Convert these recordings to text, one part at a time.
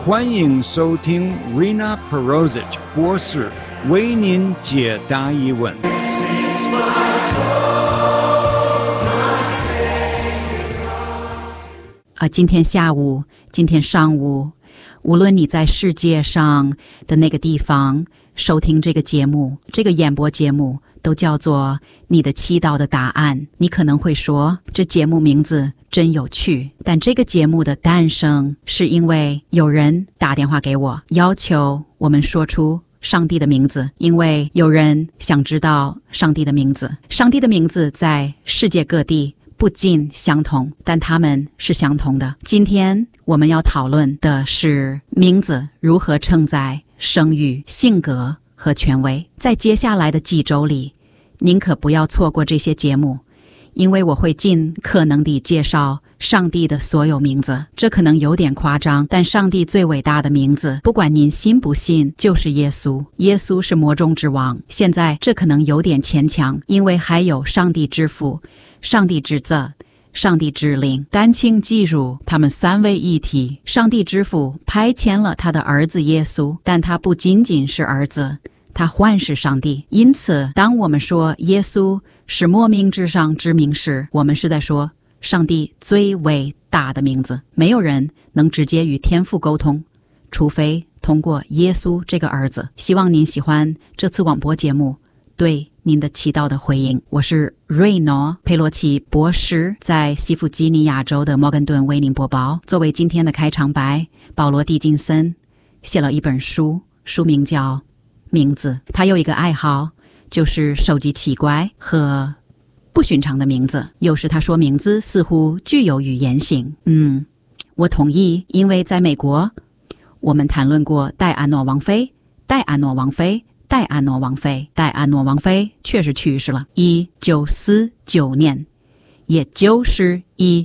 欢迎收听 Rina Perosic 博士为您解答疑问。 今天下午，今天上午，无论你在世界上的那个地方收听这个节目，这个演播节目都叫做你的祈祷的答案。你可能会说，这节目名字真有趣，但这个节目的诞生是因为有人打电话给我，要求我们说出上帝的名字，因为有人想知道上帝的名字。上帝的名字在世界各地不尽相同，但它们是相同的。今天我们要讨论的是名字如何承载声誉、性格和权威。在接下来的几周里，您可不要错过这些节目，因为我会尽可能地介绍上帝的所有名字。这可能有点夸张，但上帝最伟大的名字，不管您信不信，就是耶稣。耶稣是魔中之王。现在这可能有点牵强，因为还有上帝之父、上帝之子、上帝之灵，但请记住，他们三位一体。上帝之父派遣了他的儿子耶稣，但他不仅仅是儿子，他还是上帝。因此，当我们说耶稣是莫名之上之名时，我们是在说上帝最伟大的名字。没有人能直接与天父沟通，除非通过耶稣这个儿子。希望您喜欢这次广播节目对您的祈祷的回应。我是瑞诺佩洛奇博士，在西弗吉尼亚州的摩根顿为您播报。作为今天的开场白，保罗·狄金森写了一本书，书名叫《名字》。他有一个爱好，就是收集奇怪和不寻常的名字。有时他说名字似乎具有语言性。我同意，因为在美国，我们谈论过戴安诺王妃、戴安诺王妃、戴安诺王妃。戴安诺王妃确实去世了，1949年，也就是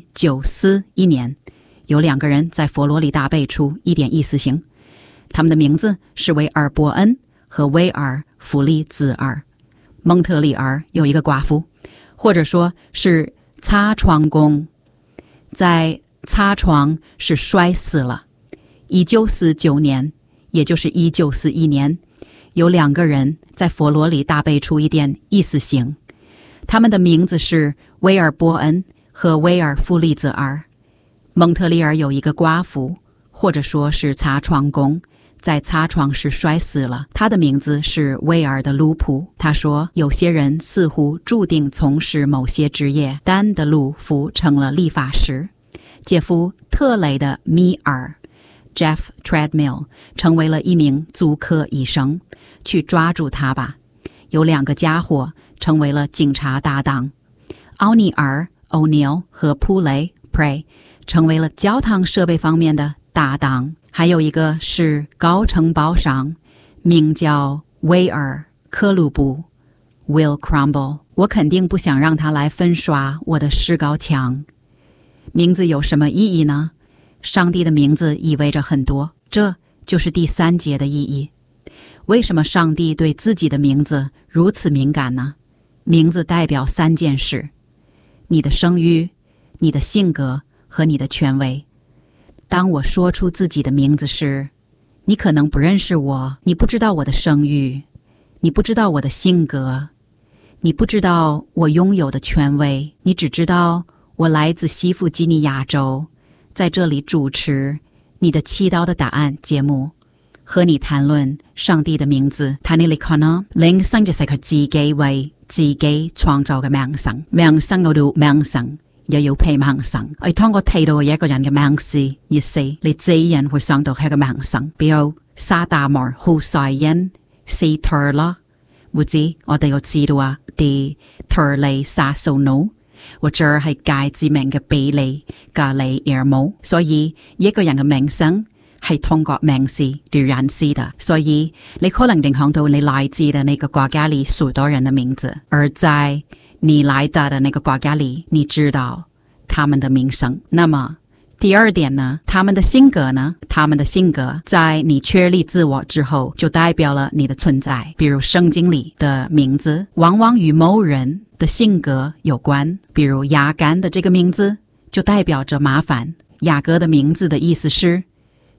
1941年，有两个人在佛罗里达被处一点意思性。他们的名字是威尔伯恩和威尔弗利兹尔。蒙特利尔有一个寡妇，或者说是擦床工，在擦床是摔死了。1949年，也就是1941年，有两个人在佛罗里达被处一点意思性。他们的名字是威尔伯恩和威尔弗利兹尔。蒙特利尔有一个寡妇，或者说是擦床工，在擦床时摔死了。他的名字是威尔的路普。他说，有些人似乎注定从事某些职业。丹的路夫成了理发师，杰夫特雷的米尔 Jeff Treadmill 成为了一名足科医生。去抓住他吧。有两个家伙成为了警察搭档，奥尼尔 O'Neill 和普雷 Prey 成为了交通设备方面的搭档。还有一个是高城堡商，名叫威尔克鲁布 Will Crumble。 我肯定不想让他来粉刷我的石膏墙。名字有什么意义呢？上帝的名字意味着很多，这就是第三节的意义。为什么上帝对自己的名字如此敏感呢？名字代表三件事：你的声誉、你的性格和你的权威。当我说出自己的名字时，你可能不认识我，你不知道我的声誉，你不知道我的性格，你不知道我拥有的权威，你只知道我来自西弗吉尼亚州，在这里主持你的祈禱的答案節目，和你談論上帝的名字。睇你可能名聲就係佢自己為自己創造嘅名聲，名聲嗰度名聲又要配名聲。我當我睇到一個人嘅名字，意思你自然會想到佢嘅名聲，比如沙達摩、胡賽因、斯特啦，或者我哋要知道啊，啲特利沙蘇努，或者係界知名嘅比利、加利爾姆。所以一個人嘅名聲係通過名字嚟認識的，所以你可能影響到你來自的那個國家裡許多人的名字，而在你來到的那個國家裡，你知道他們的名聲。那麼第二點呢，他們的性格呢？他們的性格在你確立自我之後，就代表了你的存在。比如聖經裡的名字往往與某人的性格有關，比如雅干的這個名字就代表着麻煩。雅各的名字的意思是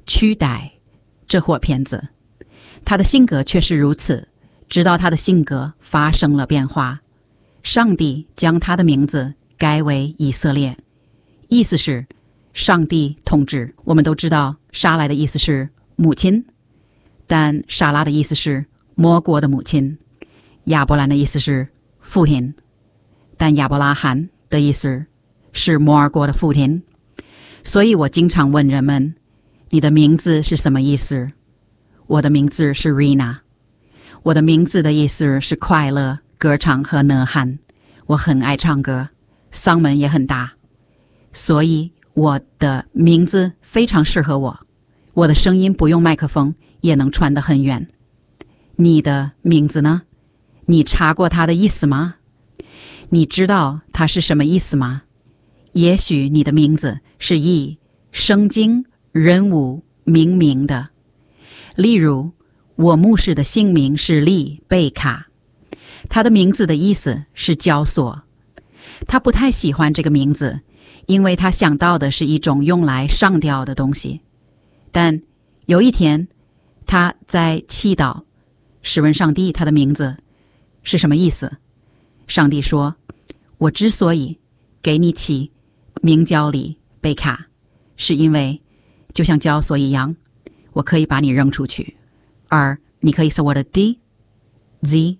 取代这伙骗子。他的性格却是如此，直到他的性格发生了变化，上帝将他的名字改为以色列，意思是上帝统治。我们都知道撒来的意思是母亲，但撒拉的意思是摩国的母亲，亚伯兰的意思是父亲，但亚伯拉罕的意思是摩尔国的父亲。所以我经常问人们，你的名字是什么意思？我的名字是 Rina， 我的名字的意思是快乐、歌唱和呐喊。我很爱唱歌，嗓门也很大，所以我的名字非常适合我。我的声音不用麦克风也能传得很远。你的名字呢？你查过它的意思吗？你知道它是什么意思吗？也许你的名字是以圣经人物命名的，例如我牧师的姓名是利贝卡，他的名字的意思是交所。他不太喜欢这个名字，因为他想到的是一种用来上吊的东西。但有一天他在祈祷，试问上帝他的名字是什么意思。上帝说，我之所以给你起名叫利贝卡，是因为就像交所一样，我可以把你扔出去，而你可以是我的 D、Z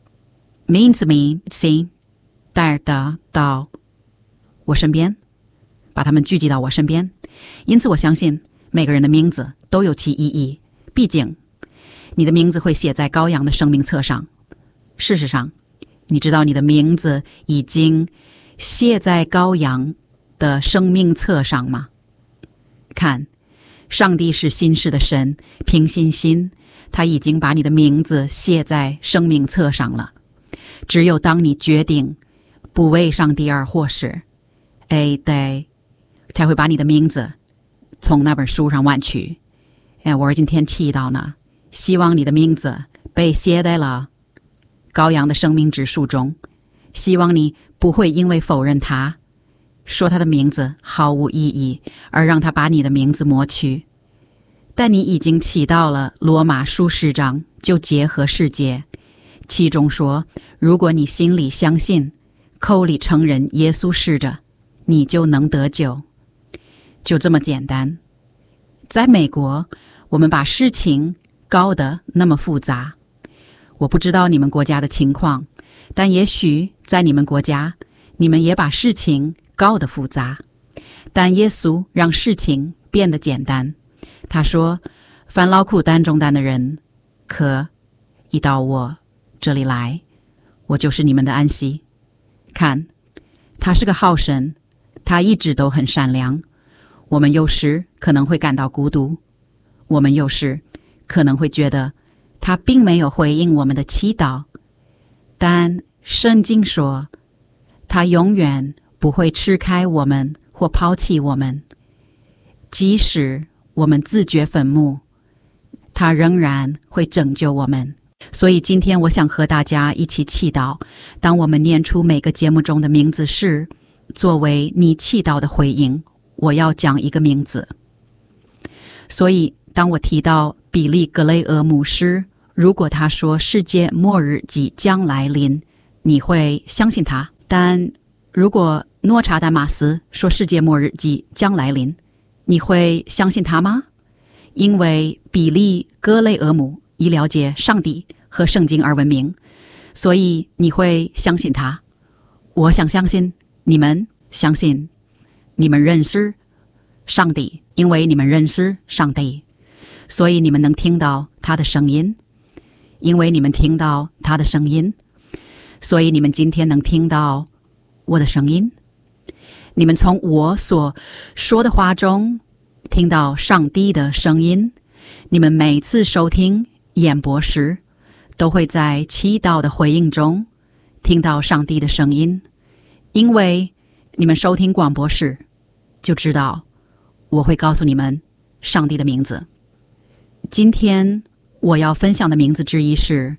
means me C 带的到我身边，把他们聚集到我身边。因此我相信每个人的名字都有其意义，毕竟你的名字会写在羔羊的生命册上。事实上，你知道你的名字已经写在羔羊的生命册上吗？看，上帝是新世的神，凭信心他已经把你的名字写在生命册上了。只有当你决定不为上帝而活时，对，才会把你的名字从那本书上挽去。我今天祈祷呢，希望你的名字被写在了羔羊的生命之书中，希望你不会因为否认他，说他的名字毫无意义，而让他把你的名字抹去。但你已经祈祷了罗马书10章，就结合世界，其中说，如果你心里相信，口里承认耶稣是着，你就能得救。就这么简单。在美国，我们把事情搞得那么复杂。我不知道你们国家的情况，但也许在你们国家，你们也把事情搞得复杂。但耶稣让事情变得简单。他说，凡劳苦担重担的人，可以到我这里来，我就是你们的安息。看，他是个好神，他一直都很善良。我们有时可能会感到孤独，我们有时可能会觉得他并没有回应我们的祈祷，但圣经说，他永远不会吃开我们或抛弃我们。即使我们自掘坟墓，他仍然会拯救我们。所以今天我想和大家一起祈祷，当我们念出每个节目中的名字时，作为你祈祷的回应，我要讲一个名字。所以当我提到比利格雷厄姆时，如果他说世界末日即将来临，你会相信他。但如果诺查丹马斯说世界末日即将来临，你会相信他吗？因为比利格雷厄姆以了解上帝和圣经而闻名，所以你会相信他。我想相信你们相信，你们认识上帝，因为你们认识上帝，所以你们能听到他的声音，因为你们听到他的声音，所以你们今天能听到我的声音。你们从我所说的话中听到上帝的声音。你们每次收听演播时，都会在祈祷的回应中听到上帝的声音，因为你们收听广播时就知道我会告诉你们上帝的名字。今天我要分享的名字之一是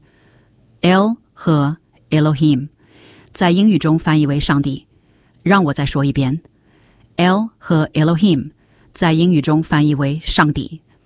El 和 Elohim， 在英语中翻译为上帝。让我再说一遍， El 和 Elohim 在英语中翻译为上帝。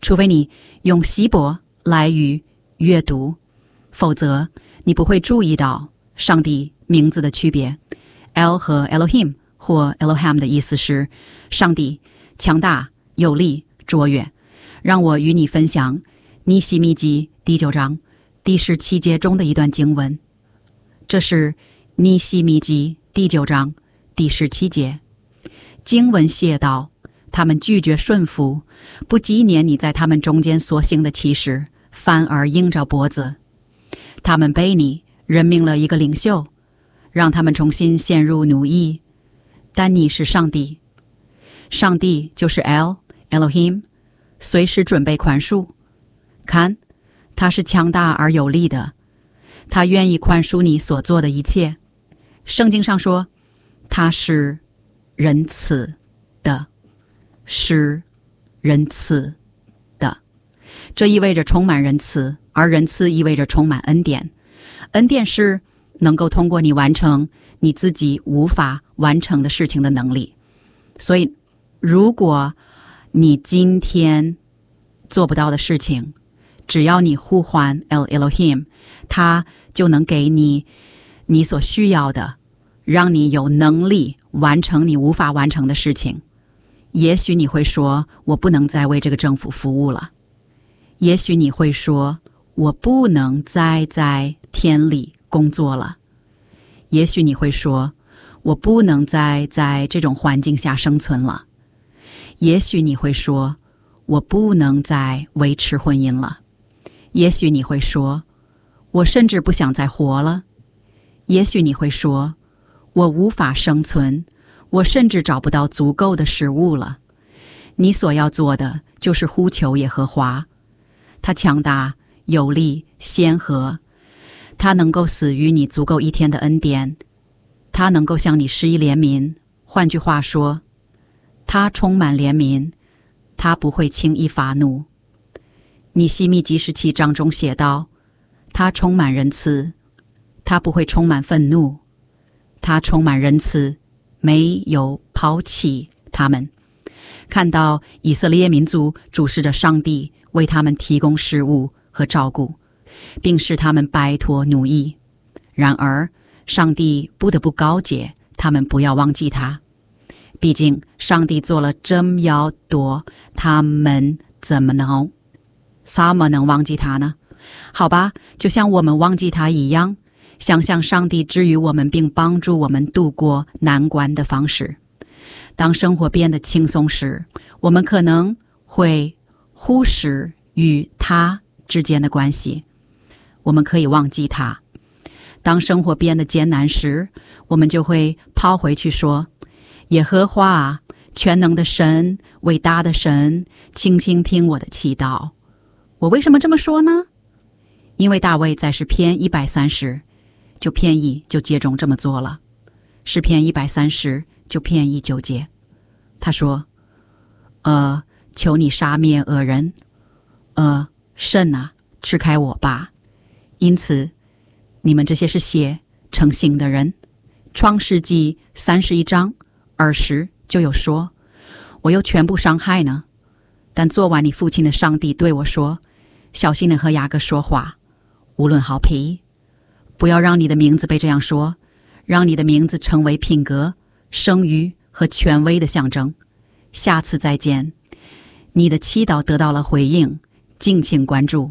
除非你用希伯来语阅读，否则你不会注意到上帝名字的区别。El 和 Elohim 或 Elohim 的意思是上帝强大、有力、卓越。让我与你分享尼希米记第9章第17节中的一段经文。这是尼希米记第9章第17节。经文写道，他们拒绝顺服，不纪念你在他们中间所行的奇事，反而硬着脖子。他们被你任命了一个领袖，让他们重新陷入奴役。但你是上帝，上帝就是 Elohim， 随时准备宽恕。看，他是强大而有力的，他愿意宽恕你所做的一切。圣经上说，他是仁慈的，是仁慈的。这意味着充满仁慈，而仁慈意味着充满恩典。恩典是能够通过你完成你自己无法完成的事情的能力。所以如果你今天做不到的事情，只要你呼唤 El Elohim， 他就能给你你所需要的，让你有能力完成你无法完成的事情。也许你会说，我不能再为这个政府服务了。也许你会说，我不能再在田里工作了。也许你会说，我不能再在这种环境下生存了。也许你会说，我不能再维持婚姻了。也许你会说，我甚至不想再活了。也许你会说，我无法生存，我甚至找不到足够的食物了。你所要做的就是呼求耶和华，他强大、有力、谦和，他能够赐予你足够一天的恩典，他能够向你施以怜悯。换句话说，他充满怜悯，他不会轻易发怒。尼希米记17章中写道，他充满仁慈，他不会充满愤怒，他充满仁慈，没有抛弃他们。看到以色列民族注视着上帝为他们提供食物和照顾，并使他们摆脱奴役。然而上帝不得不告诫他们不要忘记他，毕竟上帝做了这么多，他们怎么能忘记他呢？好吧，就像我们忘记他一样，想象上帝治愈我们并帮助我们度过难关的方式。当生活变得轻松时，我们可能会忽视与他之间的关系，我们可以忘记他。当生活变得艰难时，我们就会跑回去说，耶和华，全能的神，伟大的神，请倾听我的祈祷。我为什么这么说呢？因为大卫在诗篇130就篇1就接中这么做了。诗篇130就篇1 9节，他说，求你杀灭恶人，神啊，支开我吧。因此你们这些是血成形的人。创世纪31章20就有说，我又全部伤害呢。但昨晚你父亲的上帝对我说，小心地和雅各说话，无论好皮，不要让你的名字被这样说，让你的名字成为品格、声誉和权威的象征。下次再见。你的祈祷得到了回应，敬请关注。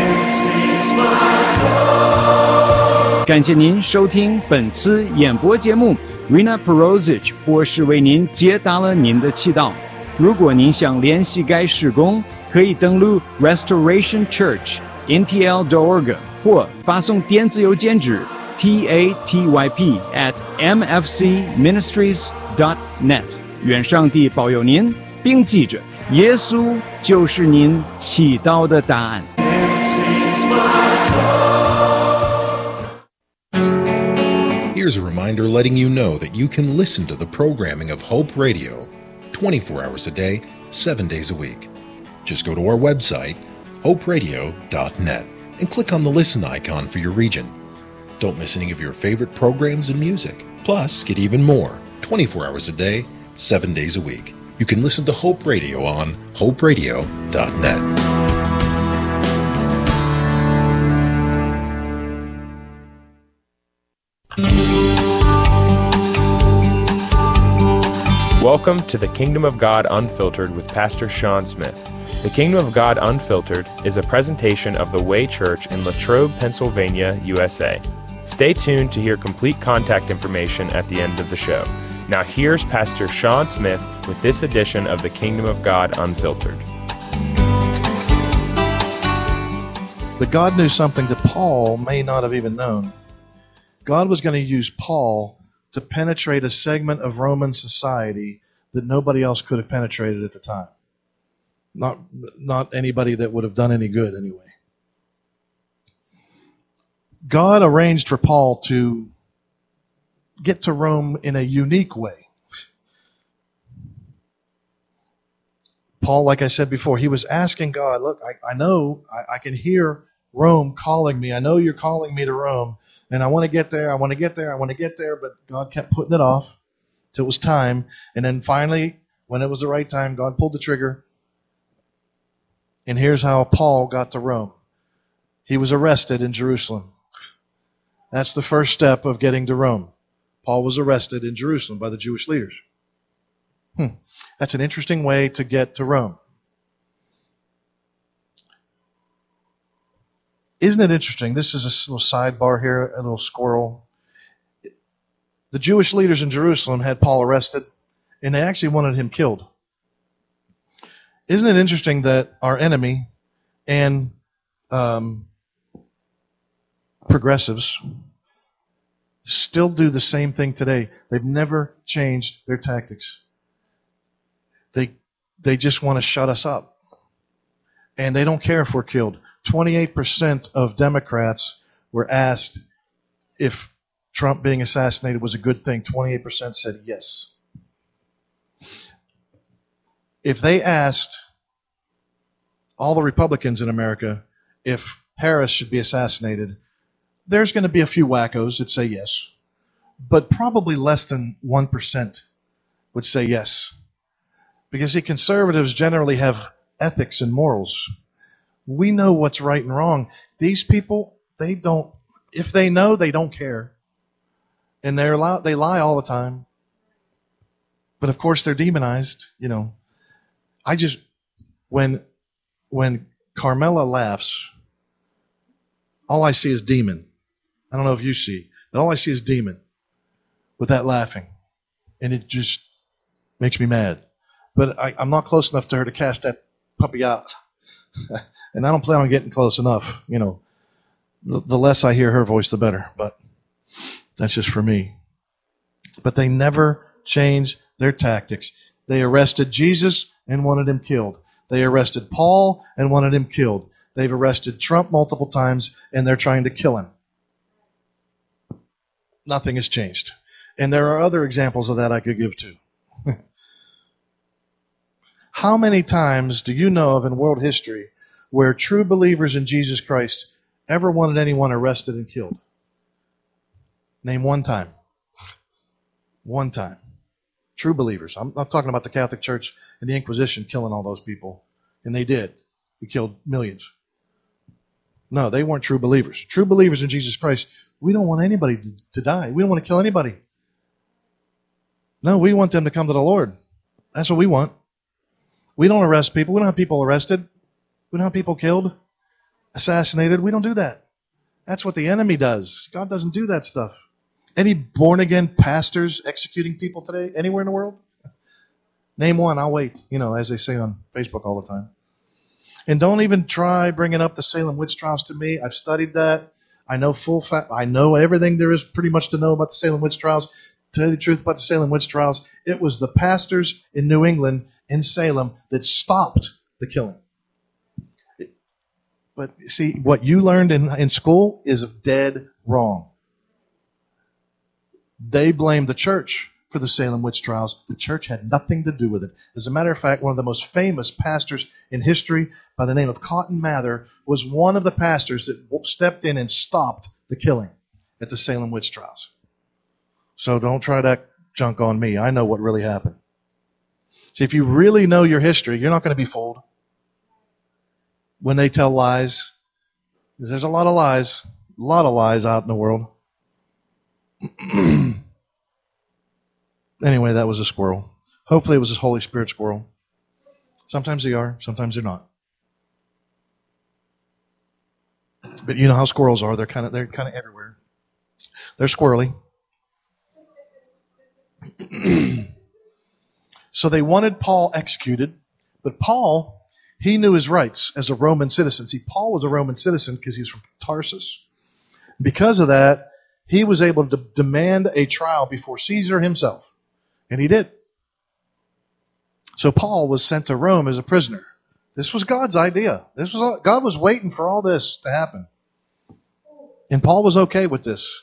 感谢您收听本次演播节目 Rina Perozic 博士为您解答了您的祈祷。如果您想联系该事工，可以登录 Restoration Church NTL.org 或发送电子邮件至 tatyp@mfcministries.net。 愿上帝保佑您，并记着，耶稣就是您祈祷的答案。 Here's a reminder letting you know that you can listen to the programming of Hope Radio 24 hours a day, 7 days a week. Just go to our website, hoperadio.net, and click on the listen icon for your region. Don't miss any of your favorite programs and music. Plus, get even more 24 hours a day, 7 days a week. You can listen to Hope Radio on hoperadio.net. Welcome to the Kingdom of God Unfiltered with Pastor Sean Smith. The Kingdom of God Unfiltered is a presentation of the Way Church in Latrobe, Pennsylvania, USA. Stay tuned to hear complete contact information at the end of the show. Now here's Pastor Sean Smith with this edition of the Kingdom of God Unfiltered. But God knew something that Paul may not have even known. God was going to use Paul to penetrate a segment of Roman society that nobody else could have penetrated at the time. Not anybody that would have done any good anyway. God arranged for Paul to get to Rome in a unique way. Paul, like I said before, he was asking God, look, I know, I can hear Rome calling me. I know you're calling me to Rome, and I want to get there, I want to get there, I want to get there, but God kept putting it off till it was time. And then finally, when it was the right time, God pulled the trigger. And here's how Paul got to Rome. He was arrested in Jerusalem. That's the first step of getting to Rome. Paul was arrested in Jerusalem by the Jewish leaders. That's an interesting way to get to Rome. Isn't it interesting? This is a little sidebar here, a little squirrel. The Jewish leaders in Jerusalem had Paul arrested, and they actually wanted him killed. Isn't it interesting that our enemy and progressives still do the same thing today? They've never changed their tactics. They just want to shut us up. And they don't care if we're killed. 28% of Democrats were asked if Trump being assassinated was a good thing. 28% said yes. If they asked all the Republicans in America if Harris should be assassinated, there's going to be a few wackos that say yes, but probably less than 1% would say yes. Because the conservatives generally have ethics and morals. We know what's right and wrong. These people, they don't, if they know, they don't care. And they lie all the time. But of course they're demonized, you know. When Carmela laughs, all I see is demon. I don't know if you see, but all I see is demon with that laughing. And it just makes me mad. But I'm not close enough to her to cast that puppy out. And I don't plan on getting close enough. You know, the less I hear her voice, the better. But that's just for me. But they never change their tactics. They arrested Jesus and wanted him killed. They arrested Paul and wanted him killed. They've arrested Trump multiple times, and they're trying to kill him. Nothing has changed. And there are other examples of that I could give too. How many times do you know of in world history where true believers in Jesus Christ ever wanted anyone arrested and killed? Name one time. One time. True believers. I'm not talking about the Catholic Church and the Inquisition killing all those people. And they did. They killed millions. No, they weren't true believers. True believers in Jesus Christ, we don't want anybody to die. We don't want to kill anybody. No, we want them to come to the Lord. That's what we want. We don't arrest people. We don't have people arrested. We don't have people killed, assassinated. We don't do that. That's what the enemy does. God doesn't do that stuff. Any born-again pastors executing people today anywhere in the world? Name one, I'll wait, as they say on Facebook all the time. And don't even try bringing up the Salem witch trials to me. I've studied that. I know I know everything there is pretty much to know about the Salem witch trials. To tell you the truth about the Salem witch trials, it was the pastors in New England, in Salem, that stopped the killing. But see, what you learned in school is dead wrong. They blamed the church for the Salem witch trials. The church had nothing to do with it. As a matter of fact, one of the most famous pastors in history by the name of Cotton Mather was one of the pastors that stepped in and stopped the killing at the Salem witch trials. So don't try that junk on me. I know what really happened. See, if you really know your history, you're not going to be fooled when they tell lies. Because there's a lot of lies out in the world. Anyway, that was a squirrel. Hopefully it was a Holy Spirit squirrel. Sometimes they are, sometimes they're not. But you know how squirrels are. They're kind of everywhere. They're squirrely. So they wanted Paul executed, but Paul, he knew his rights as a Roman citizen. See, Paul was a Roman citizen because he was from Tarsus. Because of that, he was able to demand a trial before Caesar himself. And he did. So Paul was sent to Rome as a prisoner. This was God's idea. God was waiting for all this to happen. And Paul was okay with this.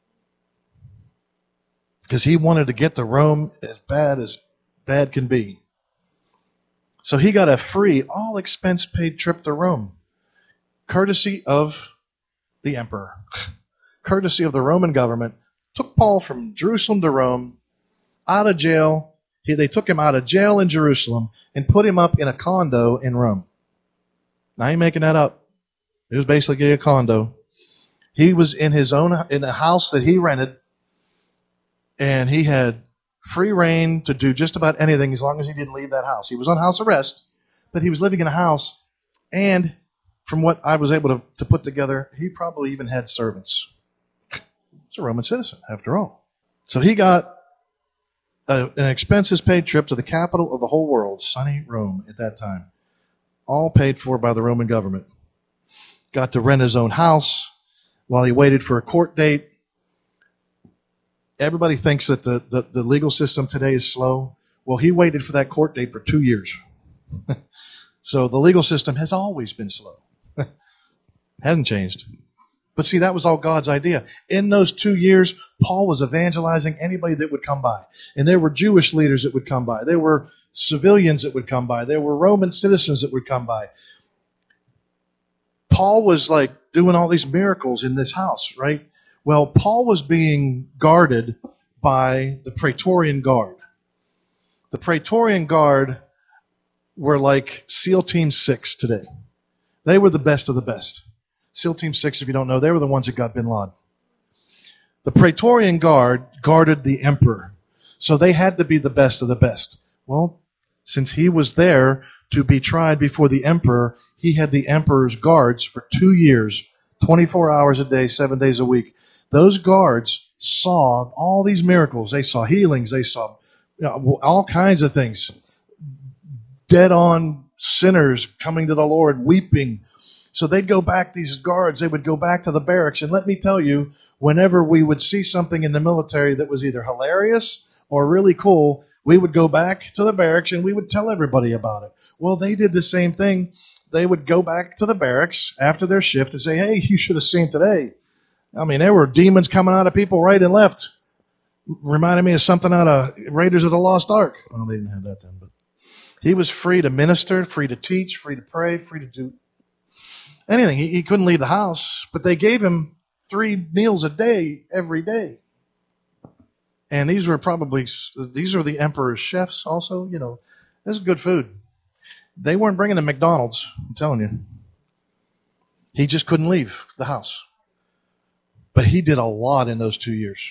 Because he wanted to get to Rome as bad can be. So he got a free, all expense paid trip to Rome. Courtesy of the emperor. Courtesy of the Roman government. Took Paul from Jerusalem to Rome, out of jail. They took him out of jail in Jerusalem and put him up in a condo in Rome. I ain't making that up. It was basically a condo. He was in a house that he rented, and he had free reign to do just about anything as long as he didn't leave that house. He was on house arrest, but he was living in a house, and from what I was able to put together, he probably even had servants. He's a Roman citizen, after all. So he got an expenses paid trip to the capital of the whole world, sunny Rome at that time. All paid for by the Roman government. Got to rent his own house while he waited for a court date. Everybody thinks that the legal system today is slow. Well, he waited for that court date for 2 years. So the legal system has always been slow. Hasn't changed. But see, that was all God's idea. In those 2 years, Paul was evangelizing anybody that would come by. And there were Jewish leaders that would come by. There were civilians that would come by. There were Roman citizens that would come by. Paul was like doing all these miracles in this house, right? Well, Paul was being guarded by the Praetorian Guard. The Praetorian Guard were like SEAL Team 6 today. They were the best of the best. SEAL Team 6, if you don't know, they were the ones that got bin Laden. The Praetorian Guard guarded the emperor. So they had to be the best of the best. Well, since he was there to be tried before the emperor, he had the emperor's guards for 2 years, 24 hours a day, 7 days a week. Those guards saw all these miracles. They saw healings. They saw all kinds of things. Dead-on sinners coming to the Lord, weeping. So they'd go back, these guards, they would go back to the barracks. And let me tell you, whenever we would see something in the military that was either hilarious or really cool, we would go back to the barracks and we would tell everybody about it. Well, they did the same thing. They would go back to the barracks after their shift and say, hey, you should have seen today. I mean, there were demons coming out of people right and left. Reminded me of something out of Raiders of the Lost Ark. Well, they didn't have that then, but he was free to minister, free to teach, free to pray, free to do anything. He couldn't leave the house, but they gave him 3 meals a day, every day. And these are the emperor's chefs also. You know, this is good food. They weren't bringing him McDonald's, I'm telling you. He just couldn't leave the house. But he did a lot in those 2 years.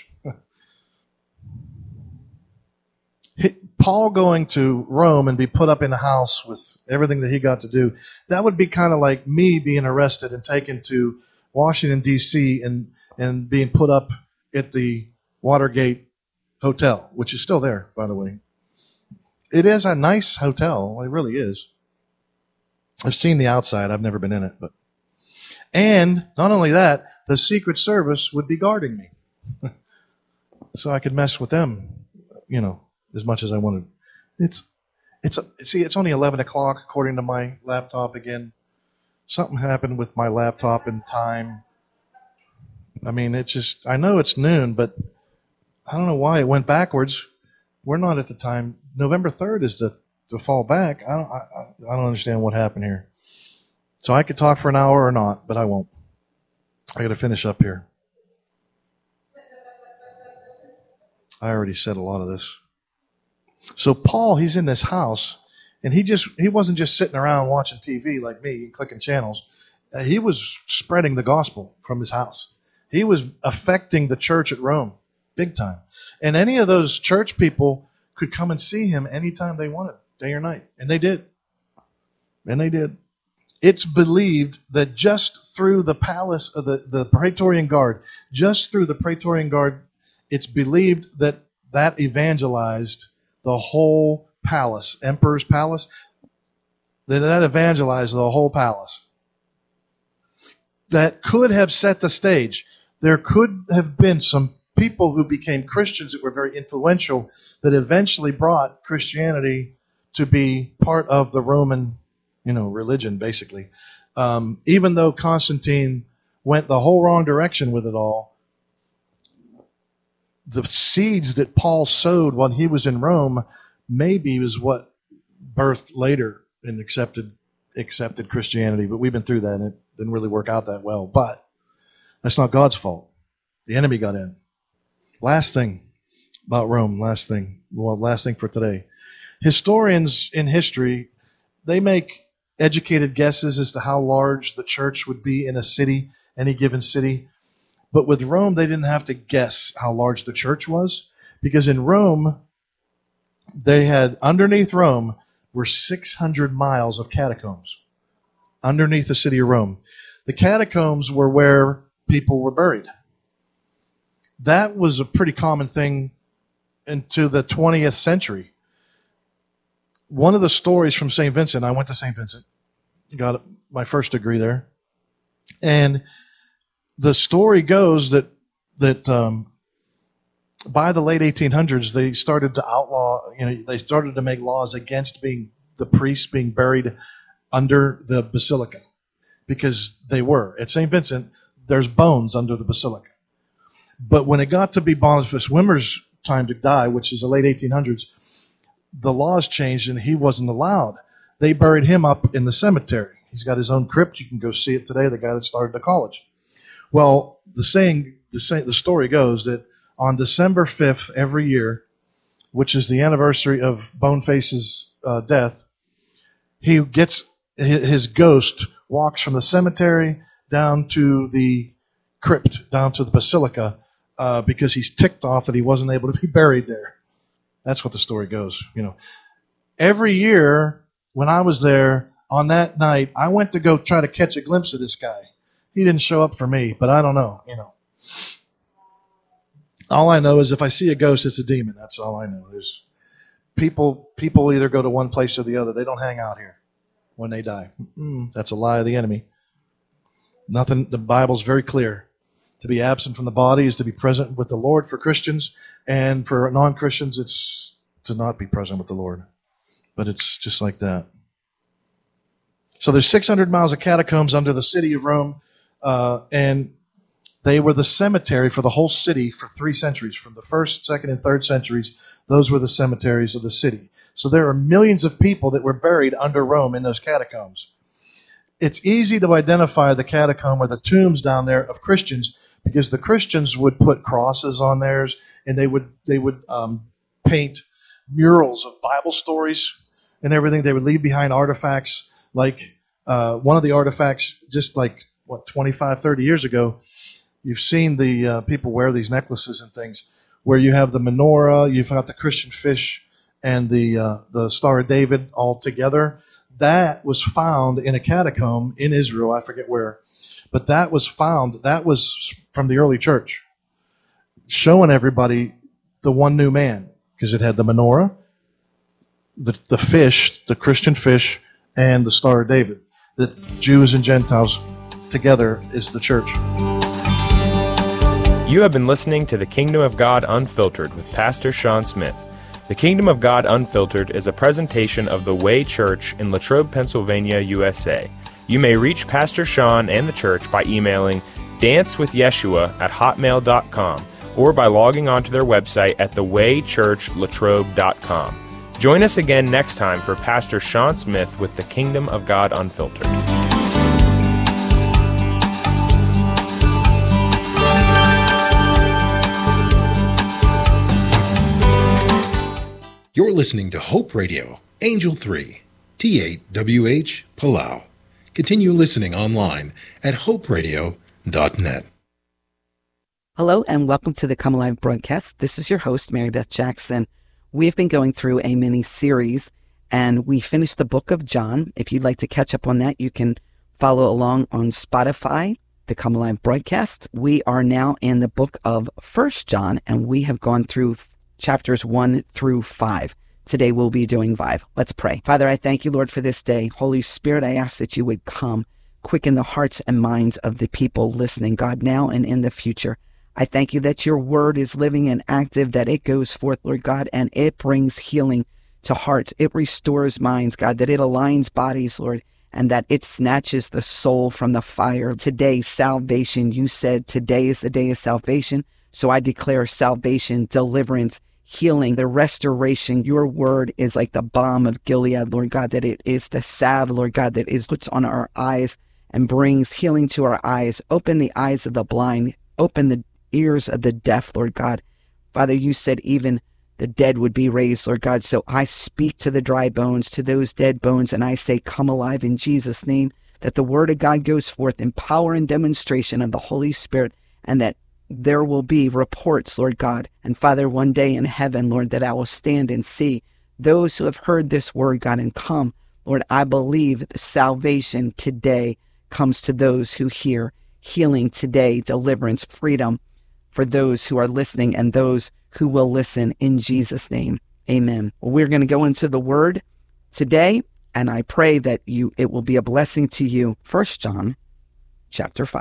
Paul going to Rome and be put up in a house with everything that he got to do, that would be kind of like me being arrested and taken to Washington, D.C. and being put up at the Watergate Hotel, which is still there, by the way. It is a nice hotel. It really is. I've seen the outside. I've never been in it. And not only that, the Secret Service would be guarding me. So I could mess with them, you know, as much as I wanted. It's only 11 o'clock according to my laptop again. Something happened with my laptop in time. I mean, I know it's noon, but I don't know why it went backwards. We're not at the time. November 3rd is the fall back. I don't understand what happened here. So I could talk for an hour or not, but I won't. I got to finish up here. I already said a lot of this. So Paul, he's in this house, and he wasn't just sitting around watching TV like me, clicking channels. He was spreading the gospel from his house. He was affecting the church at Rome big time. And any of those church people could come and see him anytime they wanted, day or night. And they did. It's believed that just through the palace of the Praetorian Guard, it's believed that evangelized the whole palace, Emperor's Palace, that evangelized the whole palace. That could have set the stage. There could have been some people who became Christians that were very influential that eventually brought Christianity to be part of the Roman, religion, basically. Even though Constantine went the whole wrong direction with it all, the seeds that Paul sowed when he was in Rome maybe was what birthed later and accepted Christianity. But we've been through that, and it didn't really work out that well. But that's not God's fault. The enemy got in. Last thing about Rome, last thing for today. Historians in history, they make educated guesses as to how large the church would be in a city, any given city. But with Rome, they didn't have to guess how large the church was, because in Rome, underneath Rome were 600 miles of catacombs underneath the city of Rome. The catacombs were where people were buried. That was a pretty common thing into the 20th century. One of the stories from St. Vincent, I went to St. Vincent, got my first degree there, and the story goes that by the late 1800s, they started to outlaw, they started to make laws against the priests being buried under the basilica, because they were. At St. Vincent, there's bones under the basilica. But when it got to be Boniface Wimmer's time to die, which is the late 1800s, the laws changed and he wasn't allowed. They buried him up in the cemetery. He's got his own crypt. You can go see it today, the guy that started the college. Well, the story goes that on December 5th every year, which is the anniversary of Boneface's death, he gets his ghost walks from the cemetery down to the crypt, down to the basilica, because he's ticked off that he wasn't able to be buried there. That's what the story goes. Every year when I was there on that night, I went to go try to catch a glimpse of this guy. He didn't show up for me, but I don't know. All I know is if I see a ghost, it's a demon. That's all I know. There's people either go to one place or the other. They don't hang out here when they die. That's a lie of the enemy. Nothing. The Bible's very clear. To be absent from the body is to be present with the Lord for Christians, and for non-Christians, it's to not be present with the Lord. But it's just like that. So there's 600 miles of catacombs under the city of Rome, and they were the cemetery for the whole city for 3 centuries. From the 1st, 2nd, and 3rd centuries, those were the cemeteries of the city. So there are millions of people that were buried under Rome in those catacombs. It's easy to identify the catacomb or the tombs down there of Christians, because the Christians would put crosses on theirs, and they would paint murals of Bible stories and everything. They would leave behind artifacts, like one of the artifacts, just like 25, 30 years ago. You've seen the people wear these necklaces and things, where you have the menorah, you've got the Christian fish, and the Star of David all together. That was found in a catacomb in Israel, I forget where. But that was from the early church, showing everybody the one new man, because it had the menorah, the fish, the Christian fish, and the Star of David. The Jews and Gentiles together is the church. You have been listening to The Kingdom of God Unfiltered with Pastor Sean Smith. The Kingdom of God Unfiltered is a presentation of the Way Church in Latrobe, Pennsylvania, USA. You may reach Pastor Sean and the church by emailing dancewithyeshua@hotmail.com or by logging onto their website at thewaychurchlatrobe.com. Join us again next time for Pastor Sean Smith with The Kingdom of God Unfiltered. You're listening to Hope Radio, Angel 3, T8WH, Palau. Continue listening online at hoperadio.net. Hello and welcome to the Come Alive broadcast. This is your host, Mary Beth Jackson. We've been going through a mini-series and we finished the book of John. If you'd like to catch up on that, you can follow along on Spotify, the Come Alive broadcast. We are now in the book of 1 John and we have gone through chapters 1 through 5. Today we'll be doing 5. Let's pray. Father, I thank you, Lord, for this day. Holy Spirit, I ask that you would come, quicken the hearts and minds of the people listening, God, now and in the future. I thank you that your word is living and active, that it goes forth, Lord God, and it brings healing to hearts. It restores minds, God, that it aligns bodies, Lord, and that it snatches the soul from the fire. Today, salvation, you said today is the day of salvation. So I declare salvation, deliverance, healing, the restoration. Your word is like the balm of Gilead, Lord God, that it is the salve, Lord God, that is puts on our eyes and brings healing to our eyes. Open the eyes of the blind, open the ears of the deaf, Lord God. Father, you said even the dead would be raised, Lord God. So I speak to the dry bones, to those dead bones, and I say, come alive in Jesus' name, that the word of God goes forth in power and demonstration of the Holy Spirit, and that there will be reports, Lord God. And Father, one day in heaven, Lord, that I will stand and see those who have heard this word, God, and come. Lord, I believe that salvation today comes to those who hear, healing today, deliverance, freedom for those who are listening and those who will listen in Jesus' name. Amen. Well, we're going to go into the word today, and I pray that it will be a blessing to you. 1 John chapter 5.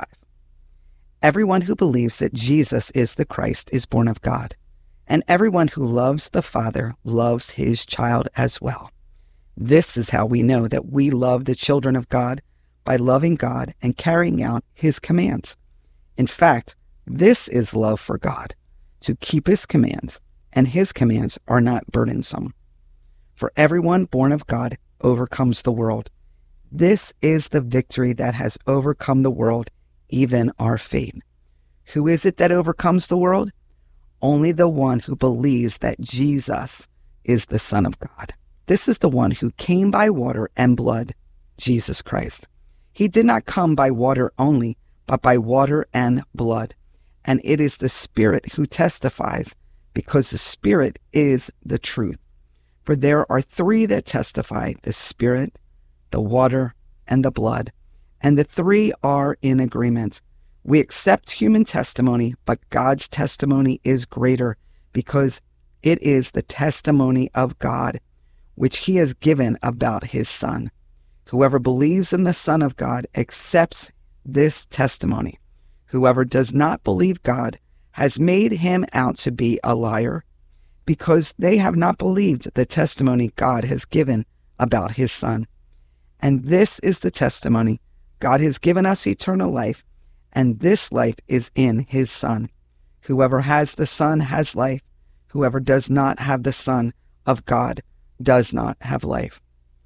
Everyone who believes that Jesus is the Christ is born of God, and everyone who loves the Father loves his child as well. This is how we know that we love the children of God, by loving God and carrying out his commands. In fact, this is love for God, to keep his commands, and his commands are not burdensome. For everyone born of God overcomes the world. This is the victory that has overcome the world, even our faith. Who is it that overcomes the world? Only the one who believes that Jesus is the Son of God. This is the one who came by water and blood, Jesus Christ. He did not come by water only, but by water and blood. And it is the Spirit who testifies, because the Spirit is the truth. For there are 3 that testify, the Spirit, the water, and the blood. And the 3 are in agreement. We accept human testimony, but God's testimony is greater, because it is the testimony of God, which he has given about his Son. Whoever believes in the Son of God accepts this testimony. Whoever does not believe God has made him out to be a liar, because they have not believed the testimony God has given about his Son. And this is the testimony: God has given us eternal life, and this life is in his Son. Whoever has the Son has life. Whoever does not have the Son of God does not have life.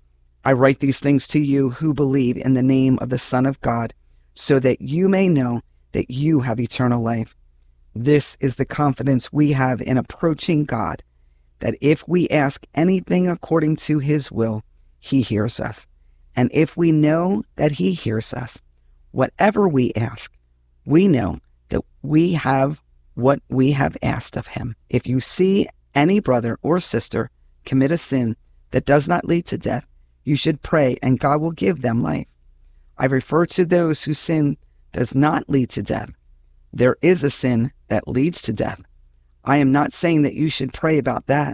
I write these things to you who believe in the name of the Son of God, so that you may know that you have eternal life. This is the confidence we have in approaching God, that if we ask anything according to his will, he hears us. And if we know that he hears us, whatever we ask, we know that we have what we have asked of him. If you see any brother or sister commit a sin that does not lead to death, you should pray, and God will give them life. I refer to those whose sin does not lead to death. There is a sin that leads to death. I am not saying that you should pray about that.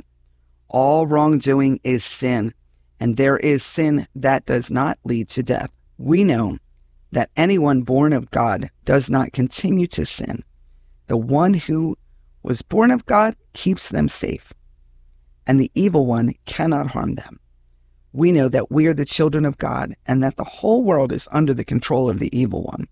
All wrongdoing is sin, and there is sin that does not lead to death. We know that anyone born of God does not continue to sin. The one who was born of God keeps them safe, and the evil one cannot harm them. We know that we are the children of God, and that the whole world is under the control of the evil one.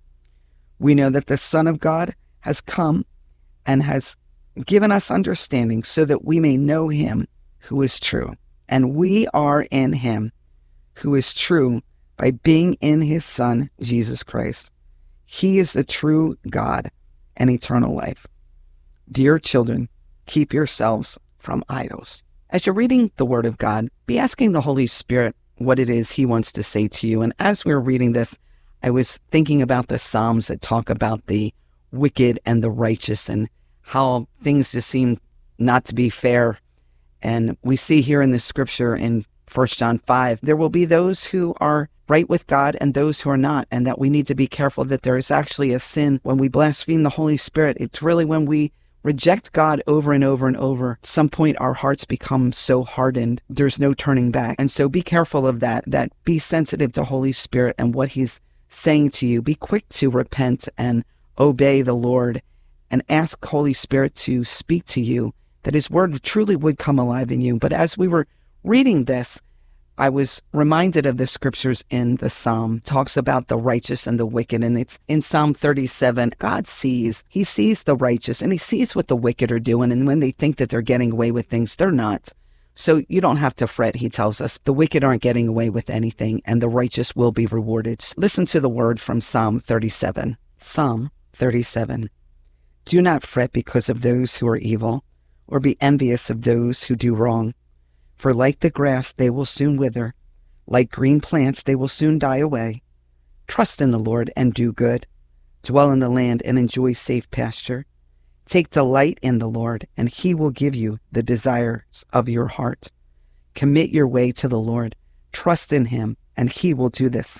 We know that the Son of God has come and has given us understanding, so that we may know him who is true. And we are in him who is true by being in his Son, Jesus Christ. He is the true God and eternal life. Dear children, keep yourselves from idols. As you're reading the Word of God, be asking the Holy Spirit what it is He wants to say to you. And as we were reading this, I was thinking about the Psalms that talk about the wicked and the righteous and how things just seem not to be fair. And we see here in the scripture in 1 John 5, there will be those who are right with God and those who are not, and that we need to be careful that there is actually a sin when we blaspheme the Holy Spirit. It's really when we reject God over and over and over. At some point, our hearts become so hardened, there's no turning back. And so be careful of that be sensitive to Holy Spirit and what He's saying to you. Be quick to repent and obey the Lord and ask Holy Spirit to speak to you, that His word truly would come alive in you. But as we were reading this, I was reminded of the scriptures in the Psalm. It talks about the righteous and the wicked, and it's in Psalm 37. God sees. He sees the righteous, and He sees what the wicked are doing, and when they think that they're getting away with things, they're not. So you don't have to fret, He tells us. The wicked aren't getting away with anything, and the righteous will be rewarded. Listen to the word from Psalm 37. Psalm 37. Do not fret because of those who are evil, or be envious of those who do wrong. For like the grass, they will soon wither. Like green plants, they will soon die away. Trust in the Lord and do good. Dwell in the land and enjoy safe pasture. Take delight in the Lord, and He will give you the desires of your heart. Commit your way to the Lord. Trust in Him, and He will do this.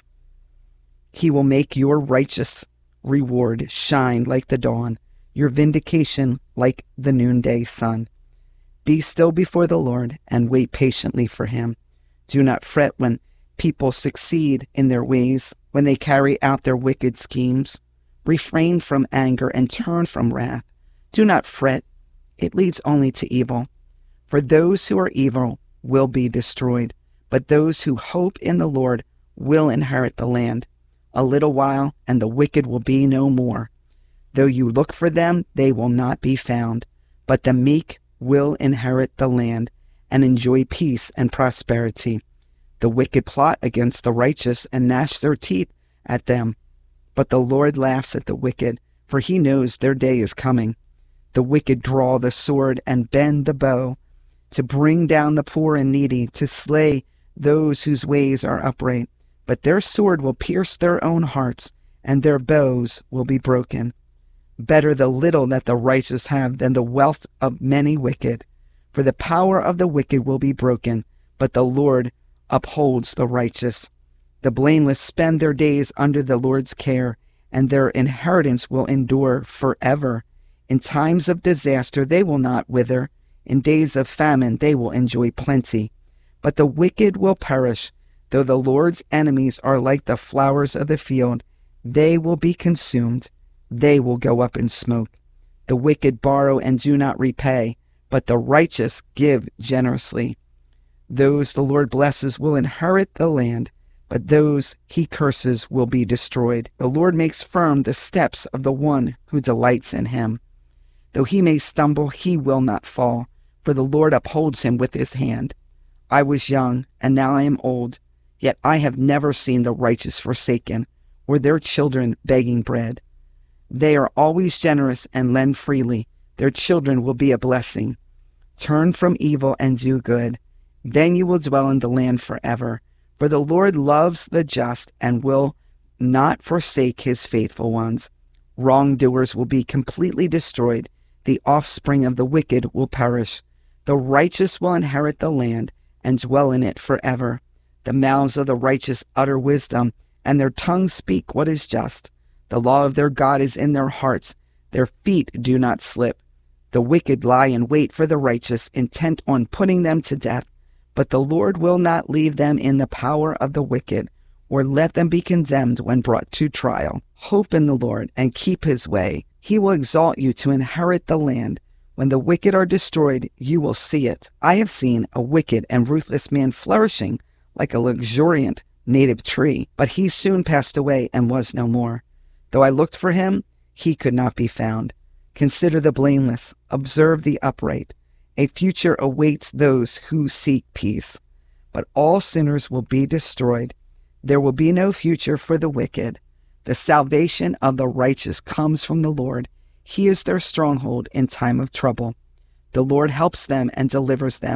He will make your righteous reward shine like the dawn, your vindication like the noonday sun. Be still before the Lord and wait patiently for Him. Do not fret when people succeed in their ways, when they carry out their wicked schemes. Refrain from anger and turn from wrath. Do not fret. It leads only to evil. For those who are evil will be destroyed, but those who hope in the Lord will inherit the land. A little while, and the wicked will be no more. Though you look for them, they will not be found, but the meek will inherit the land and enjoy peace and prosperity. The wicked plot against the righteous and gnash their teeth at them. But the Lord laughs at the wicked, for He knows their day is coming. The wicked draw the sword and bend the bow, to bring down the poor and needy, to slay those whose ways are upright. But their sword will pierce their own hearts, and their bows will be broken. Better the little that the righteous have than the wealth of many wicked. For the power of the wicked will be broken, but the Lord upholds the righteous. The blameless spend their days under the Lord's care, and their inheritance will endure forever. In times of disaster they will not wither. In days of famine they will enjoy plenty. But the wicked will perish. Though the Lord's enemies are like the flowers of the field, they will be consumed. They will go up in smoke. The wicked borrow and do not repay, but the righteous give generously. Those the Lord blesses will inherit the land, but those He curses will be destroyed. The Lord makes firm the steps of the one who delights in Him. Though he may stumble, he will not fall, for the Lord upholds him with His hand. I was young, and now I am old, yet I have never seen the righteous forsaken, or their children begging bread. They are always generous and lend freely. Their children will be a blessing. Turn from evil and do good. Then you will dwell in the land forever. For the Lord loves the just and will not forsake His faithful ones. Wrongdoers will be completely destroyed. The offspring of the wicked will perish. The righteous will inherit the land and dwell in it forever. The mouths of the righteous utter wisdom, and their tongues speak what is just. The law of their God is in their hearts. Their feet do not slip. The wicked lie in wait for the righteous, intent on putting them to death. But the Lord will not leave them in the power of the wicked, or let them be condemned when brought to trial. Hope in the Lord and keep His way. He will exalt you to inherit the land. When the wicked are destroyed, you will see it. I have seen a wicked and ruthless man flourishing like a luxuriant native tree, but he soon passed away and was no more. Though I looked for him, he could not be found. Consider the blameless, observe the upright. A future awaits those who seek peace. But all sinners will be destroyed. There will be no future for the wicked. The salvation of the righteous comes from the Lord. He is their stronghold in time of trouble. The Lord helps them and delivers them.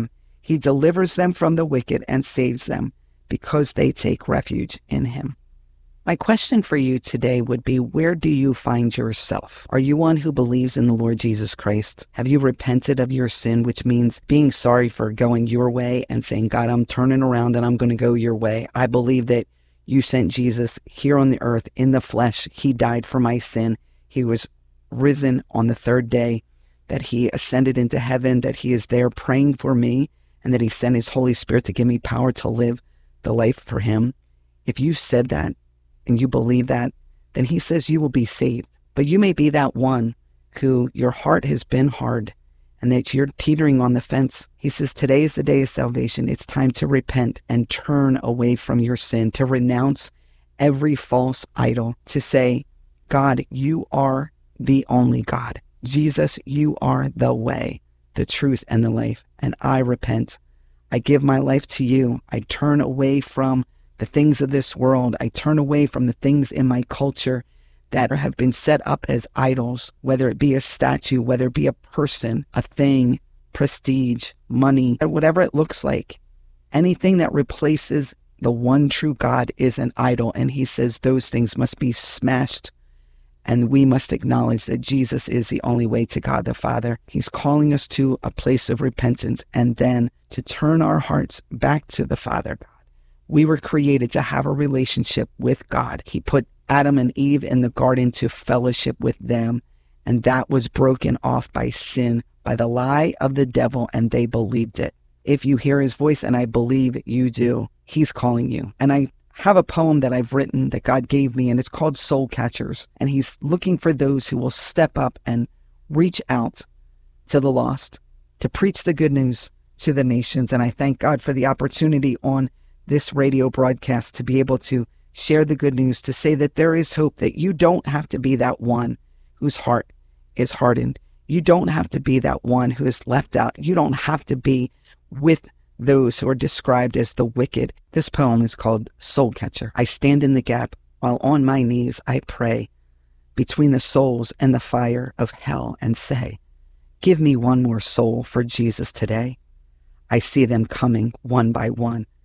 He delivers them from the wicked and saves them because they take refuge in him. My question for you today would be, where do you find yourself? Are you one who believes in the Lord Jesus Christ? Have you repented of your sin, which means being sorry for going your way and saying, God, I'm turning around and I'm going to go your way. I believe that you sent Jesus here on the earth in the flesh. He died for my sin. He was risen on the third day, that he ascended into heaven, that he is there praying for me, and that he sent his Holy Spirit to give me power to live the life for him. If you said that, and you believe that, then he says you will be saved. But you may be that one who your heart has been hard and that you're teetering on the fence. He says today is the day of salvation. It's time to repent and turn away from your sin, to renounce every false idol, to say, God, you are the only God. Jesus, you are the way, the truth, and the life. And I repent. I give my life to you. I turn away from the things of this world. I turn away from the things in my culture that have been set up as idols, whether it be a statue, whether it be a person, a thing, prestige, money, whatever it looks like. Anything that replaces the one true God is an idol. And he says those things must be smashed. And we must acknowledge that Jesus is the only way to God the Father. He's calling us to a place of repentance and then to turn our hearts back to the Father God. We were created to have a relationship with God. He put Adam and Eve in the garden to fellowship with them, and that was broken off by sin, by the lie of the devil, and they believed it. If you hear his voice, and I believe you do, he's calling you. And I have a poem that I've written that God gave me, and it's called Soul Catchers, and he's looking for those who will step up and reach out to the lost, to preach the good news to the nations. And I thank God for the opportunity on this radio broadcast to be able to share the good news, to say that there is hope, that you don't have to be that one whose heart is hardened. You don't have to be that one who is left out. You don't have to be with those who are described as the wicked. This poem is called Soul Catcher. I stand in the gap while on my knees I pray between the souls and the fire of hell and say, give me one more soul for Jesus today. I see them coming one by one.